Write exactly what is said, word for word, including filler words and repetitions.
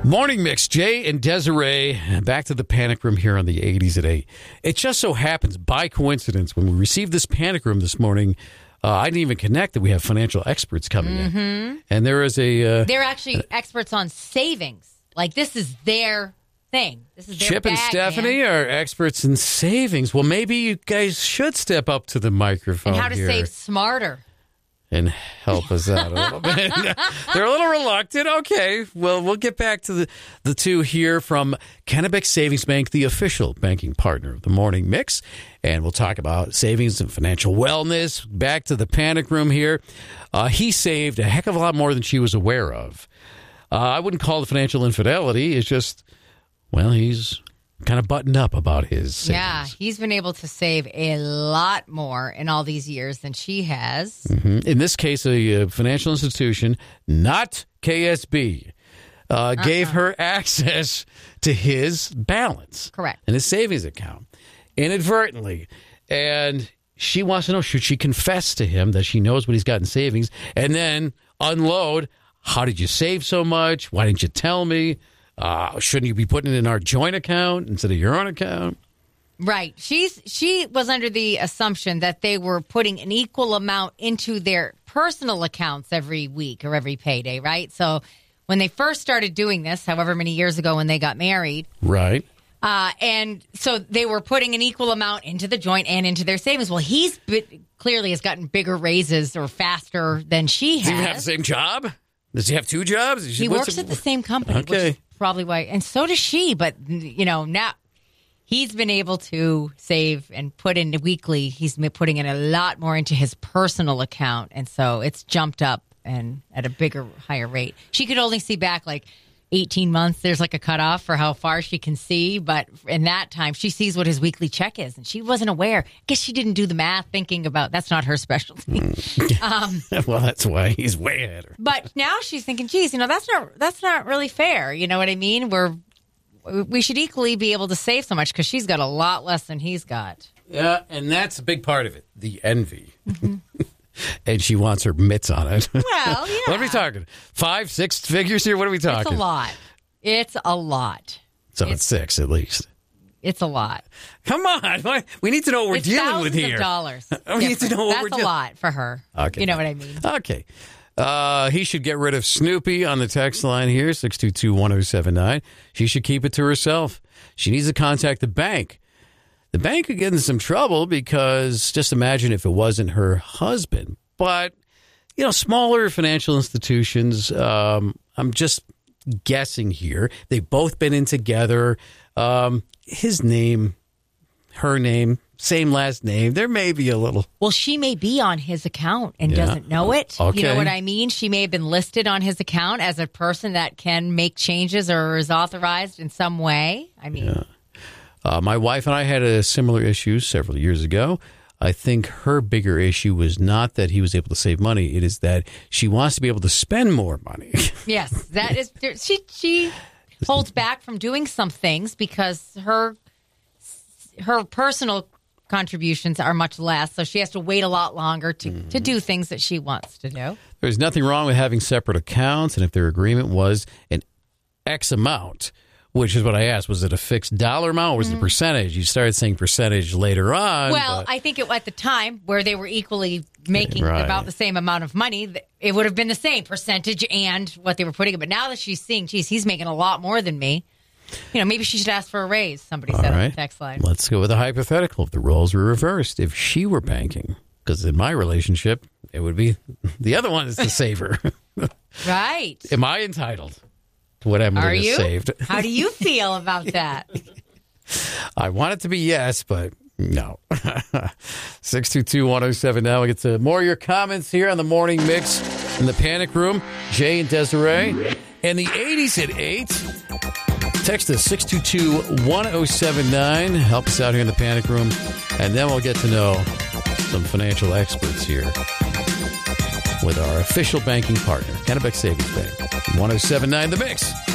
Morning Mix, Jay and Desiree, back to the panic room here on the eighties at eight. It just so happens, by coincidence, when we received this panic room this morning, uh, I didn't even connect that we have financial experts coming mm-hmm. in. And there is a... Uh, They're actually uh, experts on savings. Like, this is their thing. This is their Chip bag, and Stephanie man. are experts in savings. Well, maybe you guys should step up to the microphone And how to here save smarter. And help us out a little bit. They're a little reluctant. Okay, well, we'll get back to the, the two here from Kennebec Savings Bank, the official banking partner of the Morning Mix. And we'll talk about savings and financial wellness. Back to the panic room here. Uh, he saved a heck of a lot more than she was aware of. Uh, I wouldn't call it financial infidelity. It's just, well, he's kind of buttoned up about his savings. Yeah, he's been able to save a lot more in all these years than she has. Mm-hmm. In this case, a uh, financial institution, not K S B, uh, uh-uh. gave her access to his balance. Correct. And his savings account, inadvertently. And she wants to know, should she confess to him that she knows what he's got in savings and then unload, how did you save so much? Why didn't you tell me? Uh, shouldn't you be putting it in our joint account instead of your own account? Right. She's she was under the assumption that they were putting an equal amount into their personal accounts every week or every payday, right? So when they first started doing this, however many years ago when they got married. Right. Uh, and so they were putting an equal amount into the joint and into their savings. Well, he's been, clearly has gotten bigger raises or faster than she has. Does he have the same job? Does he have two jobs? He, he works it? at the same company, okay. which is probably why. And so does she. But, you know, now he's been able to save and put in weekly. He's been putting in a lot more into his personal account. And so it's jumped up and at a bigger, higher rate. She could only see back like eighteen months. There's like a cutoff for how far she can see. But in that time, she sees what his weekly check is. And she wasn't aware. I guess she didn't do the math thinking about that's not her specialty. um, well, that's why he's way ahead of her. But now she's thinking, geez, you know, that's not that's not really fair. You know what I mean? We're we should equally be able to save so much because she's got a lot less than he's got. Yeah, and that's a big part of it, the envy. Mm-hmm. And she wants her mitts on it. Well, yeah. What are we talking? Five, six figures here? What are we talking? It's a lot. It's a lot. So it's, it's six at least. It's a lot. Come on. We need to know what we're it's dealing with here. Of dollars. we need to know what That's we're That's dealing. a lot for her. Okay. You know what I mean? Okay. Uh, he should get rid of Snoopy on the text line here, six two two, one oh seven nine. She should keep it to herself. She needs to contact the bank. The bank could get in some trouble because just imagine if it wasn't her husband. But, you know, smaller financial institutions, um, I'm just guessing here. They've both been in together. Um, his name, her name, same last name. There may be a little. Well, she may be on his account and Yeah. doesn't know it. Okay. You know what I mean? She may have been listed on his account as a person that can make changes or is authorized in some way. I mean, Yeah. Uh, my wife and I had a similar issue several years ago. I think her bigger issue was not that he was able to save money. It is that she wants to be able to spend more money. yes, that is. There, she she holds back from doing some things because her her personal contributions are much less, so she has to wait a lot longer to, mm. to do things that she wants to do. There's nothing wrong with having separate accounts, and if their agreement was an X amount, which is what I asked, was it a fixed dollar amount or was mm-hmm. it a percentage? You started saying percentage later on. Well, but... I think it, at the time where they were equally making right. about the same amount of money, it would have been the same percentage and what they were putting in. But now that she's seeing, geez, he's making a lot more than me. You know, maybe she should ask for a raise, somebody All said right. on the text line. Let's go with a hypothetical. If the roles were reversed, if she were banking, because in my relationship, it would be the other one is the saver. Right. Am I entitled to what Emily Are has you? saved? How do you feel about that? I want it to be yes, but no. six two two, one oh seven. Now we get to more of your comments here on the Morning Mix in the Panic Room. Jay and Desiree. And the eighties at eight. Text us six two two, one oh seven nine. Help us out here in the Panic Room. And then we'll get to know some financial experts here with our official banking partner, Kennebec Savings Bank. one oh seven nine The Mix.